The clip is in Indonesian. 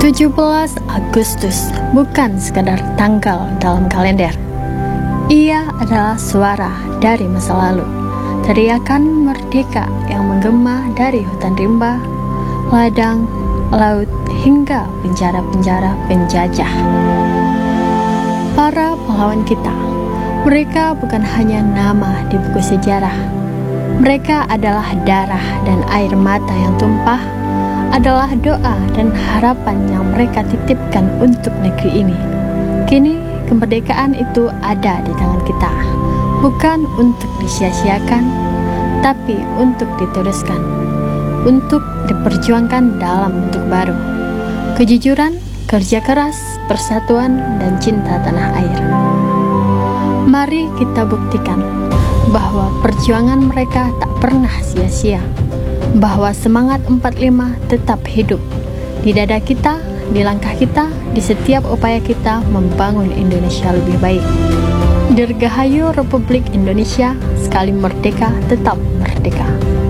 17 Agustus bukan sekadar tanggal dalam kalender. Ia adalah suara dari masa lalu, teriakan merdeka yang menggema dari hutan rimba, ladang, laut, hingga penjara-penjara penjajah. Para pahlawan kita, mereka bukan hanya nama di buku sejarah. Mereka adalah darah dan air mata yang tumpah, adalah doa dan harapan yang mereka titipkan untuk negeri ini. Kini kemerdekaan itu ada di tangan kita, bukan untuk disia-siakan, tapi untuk diteruskan, untuk diperjuangkan dalam bentuk baru. Kejujuran, kerja keras, persatuan, dan cinta tanah air. Mari kita buktikan bahwa perjuangan mereka tak pernah sia-sia, bahwa semangat 45 tetap hidup di dada kita, di langkah kita, di setiap upaya kita membangun Indonesia lebih baik. Dirgahayu Republik Indonesia, sekali merdeka tetap merdeka.